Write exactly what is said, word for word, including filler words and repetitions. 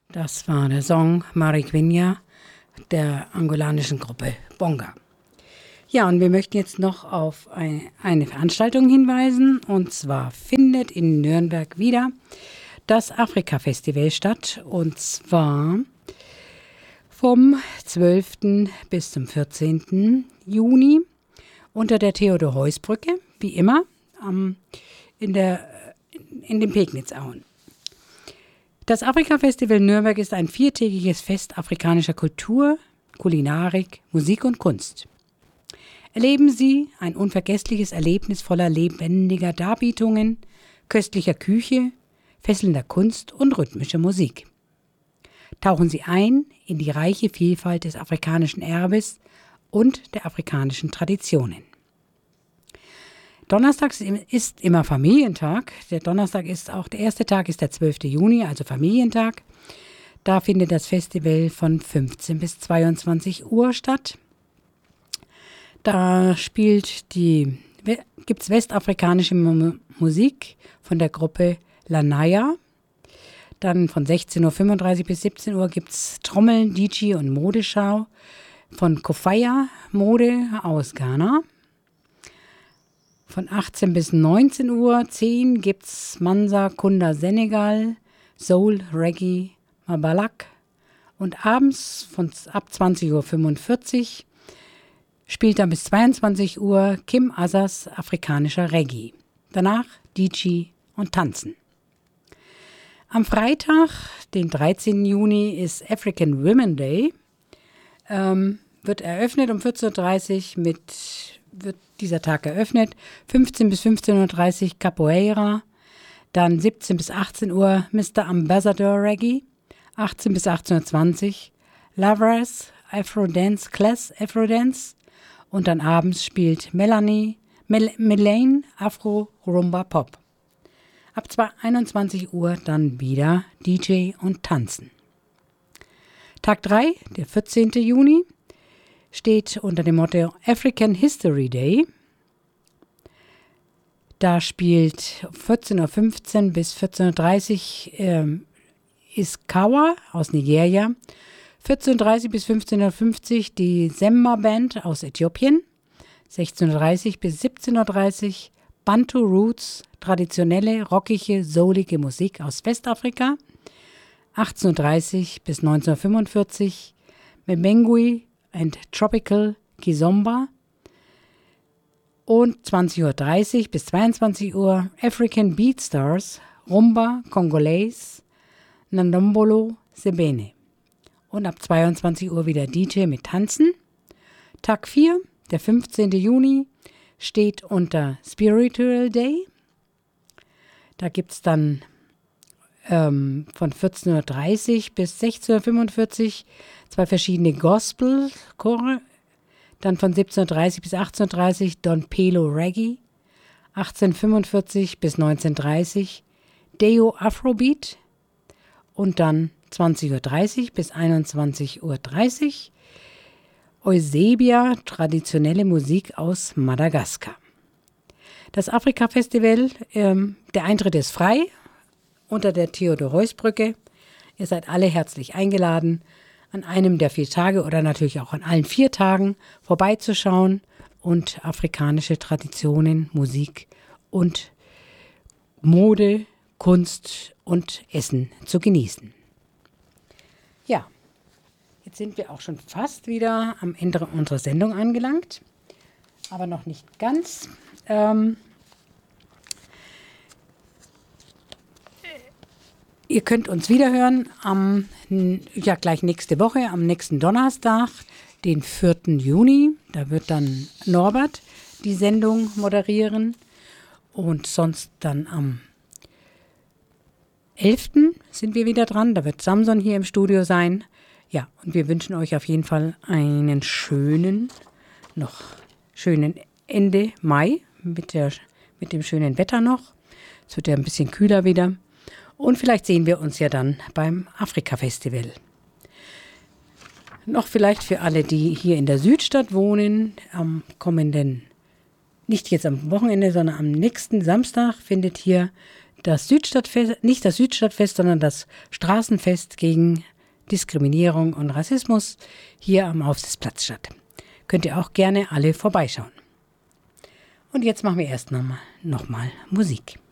Das war der Song Mariquinha der angolanischen Gruppe Bonga. Ja, und wir möchten jetzt noch auf ein, eine Veranstaltung hinweisen. Und zwar findet in Nürnberg wieder das Afrika-Festival statt. Und zwar vom zwölften bis zum vierzehnten Juni unter der Theodor-Heuss-Brücke, wie immer, am, in, der, in den Pegnitzauen. Das Afrika-Festival Nürnberg ist ein viertägiges Fest afrikanischer Kultur, Kulinarik, Musik und Kunst. Erleben Sie ein unvergessliches Erlebnis voller lebendiger Darbietungen, köstlicher Küche, fesselnder Kunst und rhythmischer Musik. Tauchen Sie ein in die reiche Vielfalt des afrikanischen Erbes und der afrikanischen Traditionen. Donnerstags ist immer Familientag. Der Donnerstag ist auch, der erste Tag ist der zwölfte Juni, also Familientag. Da findet das Festival von fünfzehn bis zweiundzwanzig Uhr statt. Da spielt die, gibt's westafrikanische M- Musik von der Gruppe Lanaya. Dann von sechzehn Uhr fünfunddreißig bis siebzehn Uhr gibt es Trommeln, D J und Modeschau von Kofaya Mode aus Ghana. Von achtzehn bis neunzehn Uhr zehn gibt es Mansa Kunda Senegal, Soul, Reggae, Mabalak. Und abends von ab zwanzig Uhr fünfundvierzig spielt dann bis zweiundzwanzig Uhr Kim Assas afrikanischer Reggae. Danach D J und Tanzen. Am Freitag, den dreizehnten Juni, ist African Women Day. Ähm, wird eröffnet um vierzehn Uhr dreißig mit, wird dieser Tag eröffnet. fünfzehn bis fünfzehn Uhr dreißig Capoeira. Dann siebzehn bis achtzehn Uhr Mister Ambassador Reggae. achtzehn bis achtzehn Uhr zwanzig Lovers Afro-Dance Class Afro-Dance. Und dann abends spielt Melanie, Mel- Melaine Afro Rumba Pop. Ab einundzwanzig Uhr dann wieder D J und Tanzen. Tag drei, der vierzehnten Juni, steht unter dem Motto African History Day. Da spielt vierzehn Uhr fünfzehn bis vierzehn Uhr dreißig ähm, Iskawa aus Nigeria. vierzehn Uhr dreißig bis fünfzehn Uhr fünfzig die Semba Band aus Äthiopien. sechzehn Uhr dreißig bis siebzehn Uhr dreißig Bantu Roots, traditionelle, rockige, soulige Musik aus Westafrika. achtzehn Uhr dreißig bis neunzehn Uhr fünfundvierzig Mbengui and Tropical Kizomba. Und zwanzig Uhr dreißig bis zweiundzwanzig Uhr African Beatstars, Rumba, Congolese, Nandombolo, Sebene. Und ab zweiundzwanzig Uhr wieder D J mit Tanzen. Tag vier, der fünfzehnten Juni, steht unter Spiritual Day. Da gibt es dann ähm, von vierzehn Uhr dreißig bis sechzehn Uhr fünfundvierzig zwei verschiedene Gospel-Chore. Dann von siebzehn Uhr dreißig bis achtzehn Uhr dreißig Don Pelo Reggae. achtzehn Uhr fünfundvierzig bis neunzehn Uhr dreißig Deo Afrobeat. Und dann zwanzig Uhr dreißig bis einundzwanzig Uhr dreißig Eusebia, traditionelle Musik aus Madagaskar. Das Afrika-Festival, ähm, der Eintritt ist frei unter der Theodor-Heuss-Brücke. Ihr seid alle herzlich eingeladen, an einem der vier Tage oder natürlich auch an allen vier Tagen vorbeizuschauen und afrikanische Traditionen, Musik und Mode, Kunst und Essen zu genießen. Ja. Jetzt sind wir auch schon fast wieder am Ende unserer Sendung angelangt, aber noch nicht ganz. Ähm, ihr könnt uns wiederhören am, ja gleich nächste Woche, am nächsten Donnerstag, den vierten Juni. Da wird dann Norbert die Sendung moderieren und sonst dann am elften sind wir wieder dran. Da wird Samson hier im Studio sein. Ja, und wir wünschen euch auf jeden Fall einen schönen, noch schönen Ende Mai mit, der, mit dem schönen Wetter noch. Es wird ja ein bisschen kühler wieder. Und vielleicht sehen wir uns ja dann beim Afrika-Festival. Noch vielleicht für alle, die hier in der Südstadt wohnen, am kommenden, nicht jetzt am Wochenende, sondern am nächsten Samstag findet hier das Südstadtfest, nicht das Südstadtfest, sondern das Straßenfest gegen Diskriminierung und Rassismus hier am Aufsichtsplatz statt. Könnt ihr auch gerne alle vorbeischauen. Und jetzt machen wir erst nochmal noch mal Musik.